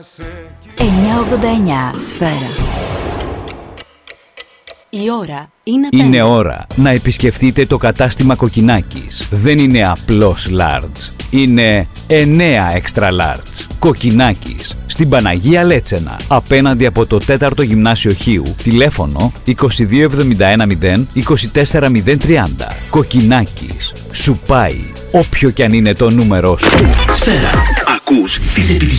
989 Σφαίρα. Η ώρα είναι 5. Είναι ώρα να επισκεφτείτε το κατάστημα Κοκκινάκης. Δεν είναι απλώς large. Είναι 9 extra large. Κοκκινάκης. Στην Παναγία Λέτσενα. Απέναντι από το 4ο Γυμνάσιο Χίου. Τηλέφωνο 22710 24030. Κοκκινάκης. Σου πάει όποιο κι αν είναι το νούμερό σου. Σφαίρα. Ακούς τις επιτυχίες.